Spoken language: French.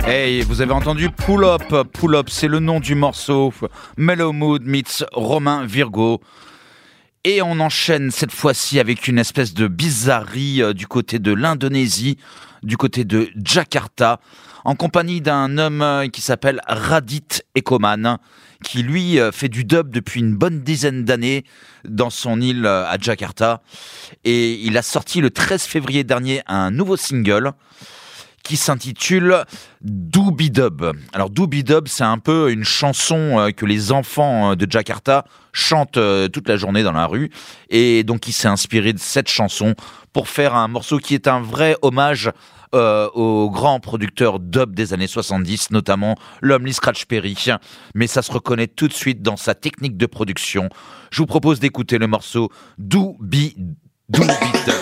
Hey, vous avez entendu Pull Up. Pull Up, c'est le nom du morceau. Mellow Mood meets Romain Virgo. Et on enchaîne cette fois-ci avec une espèce de bizarrerie du côté de l'Indonésie, du côté de Jakarta, en compagnie d'un homme qui s'appelle Radit Ekoman, qui lui fait du dub depuis une bonne dizaine d'années dans son île à Jakarta. Et il a sorti le 13 février dernier un nouveau single qui s'intitule Doobie Dub. Alors Doobie Dub, c'est un peu une chanson que les enfants de Jakarta chantent toute la journée dans la rue, et donc il s'est inspiré de cette chanson pour faire un morceau qui est un vrai hommage aux grands producteurs dub des années 70, notamment l'homme Lee Scratch Perry, mais ça se reconnaît tout de suite dans sa technique de production. Je vous propose d'écouter le morceau Doobie Dub.